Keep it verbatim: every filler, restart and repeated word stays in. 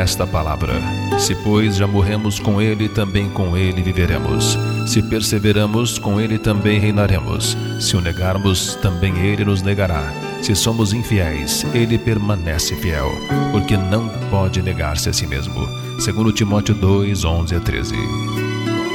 esta palavra: se, pois, já morremos com ele, também com ele viveremos. Se perseveramos, com ele também reinaremos. Se o negarmos, também ele nos negará. Se somos infiéis, ele permanece fiel, porque não pode negar-se a si mesmo. Segundo Timóteo dois, onze a treze.